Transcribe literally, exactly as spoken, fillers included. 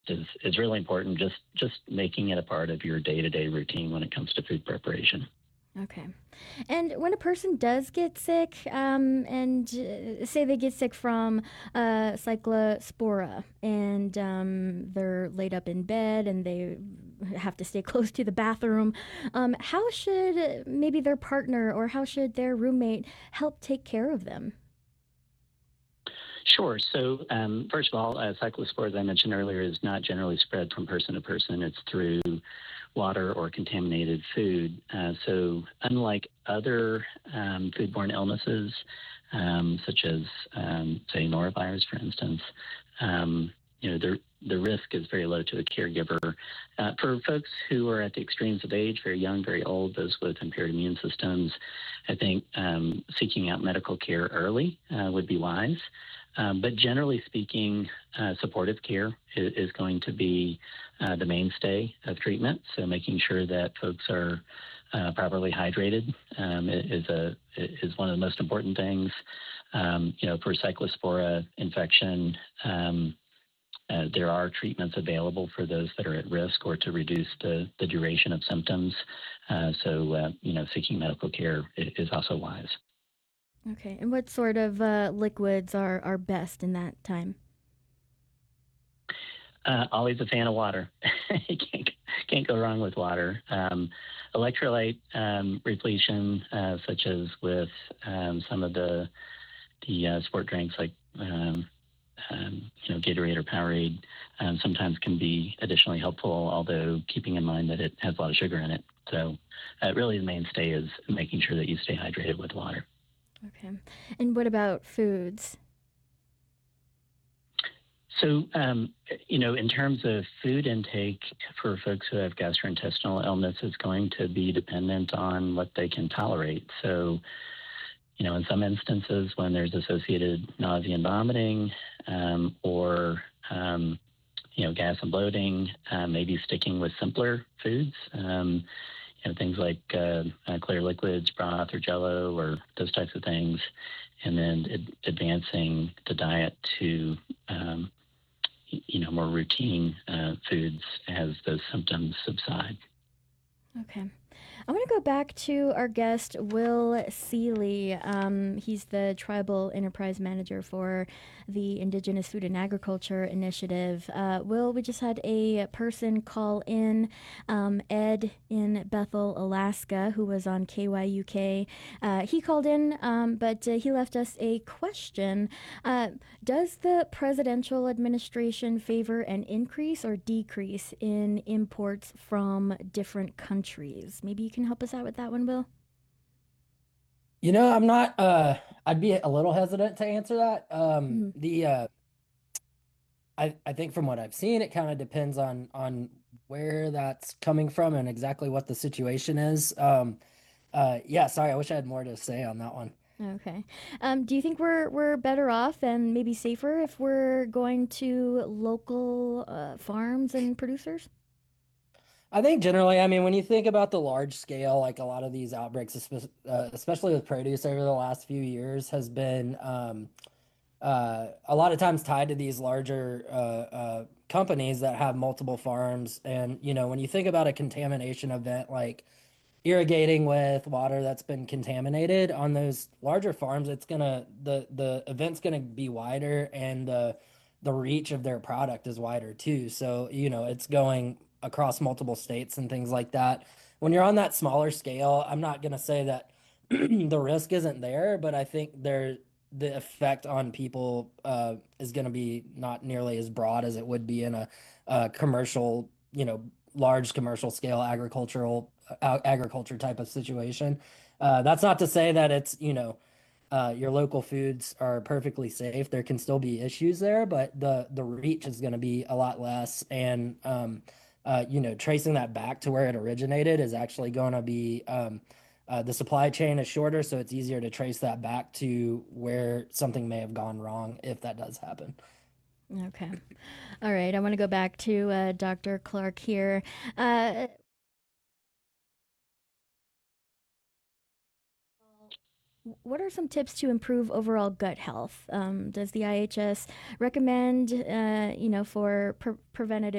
is, is really important. Just just making it a part of your day to day routine when it comes to food preparation. Okay. And when a person does get sick, um, and uh, say they get sick from uh, cyclospora, and um, they're laid up in bed and they have to stay close to the bathroom, um, how should maybe their partner or how should their roommate help take care of them? Sure. So, um, first of all, uh, cyclospore, as I mentioned earlier, is not generally spread from person to person. It's through water or contaminated food. Uh, so, unlike other um, foodborne illnesses, um, such as, um, say, norovirus, for instance, um, you know, the, the risk is very low to a caregiver. Uh, for folks who are at the extremes of age, very young, very old, those with impaired immune systems, I think um, seeking out medical care early uh, would be wise. Um, but generally speaking, uh, supportive care is, is going to be uh, the mainstay of treatment. So making sure that folks are uh, properly hydrated um, is a is one of the most important things. Um, you know, for cyclospora infection, um, uh, there are treatments available for those that are at risk or to reduce the, the duration of symptoms. Uh, so, uh, you know, seeking medical care is also wise. Okay. And what sort of uh, liquids are, are best in that time? Uh, always a fan of water. can't, can't go wrong with water. Um, electrolyte um, repletion, uh, such as with um, some of the the uh, sport drinks like um, um, you know Gatorade or Powerade, um, sometimes can be additionally helpful. Although keeping in mind that it has a lot of sugar in it. So, uh, really, the mainstay is making sure that you stay hydrated with water. Okay. And what about foods? So, um, you know, in terms of food intake for folks who have gastrointestinal illness, it's going to be dependent on what they can tolerate. So, you know, in some instances, when there's associated nausea and vomiting, um, or um, you know, gas and bloating, uh, maybe sticking with simpler foods. Um, you know, things like uh, uh, clear liquids, broth or jello, or those types of things, and then ad- advancing the diet to um, you know, more routine uh, foods as those symptoms subside. Okay. I want to go back to our guest, Will Seeley. Um, he's the Tribal Enterprise Manager for the Indigenous Food and Agriculture Initiative. Uh, Will, we just had a person call in, um, Ed in Bethel, Alaska, who was on K Y U K. Uh, he called in, um, but uh, he left us a question. Uh, does the presidential administration favor an increase or decrease in imports from different countries? Maybe you can help us out with that one, Will. You know, I'm not uh I'd be a little hesitant to answer that. Um Mhm. the uh I I think from what I've seen it kind of depends on on where that's coming from and exactly what the situation is. Um uh yeah, sorry, I wish I had more to say on that one. Okay. Um, do you think we're we're better off and maybe safer if we're going to local uh, farms and producers? I think generally, I mean, when you think about the large scale, like a lot of these outbreaks, espe- uh, especially with produce over the last few years, has been um uh, a lot of times tied to these larger uh, uh, companies that have multiple farms. And, you know, when you think about a contamination event like irrigating with water that's been contaminated on those larger farms, it's gonna, the, the event's gonna be wider and the, the reach of their product is wider too. So, you know, it's going across multiple states and things like that. When you're on that smaller scale, I'm not gonna say that the risk isn't there, but I think there the effect on people uh, is going to be not nearly as broad as it would be in a, a commercial, you know, large commercial scale agricultural uh, agriculture type of situation. Uh, that's not to say that it's, you know, uh, your local foods are perfectly safe. There can still be issues there, but the the reach is going to be a lot less, and um, uh, you know, tracing that back to where it originated is actually going to be um, uh, the supply chain is shorter, so it's easier to trace that back to where something may have gone wrong if that does happen. Okay. All right. I want to go back to uh, Doctor Clark here. Uh, what are some tips to improve overall gut health? Um, does the I H S recommend, uh, you know, for pre- preventative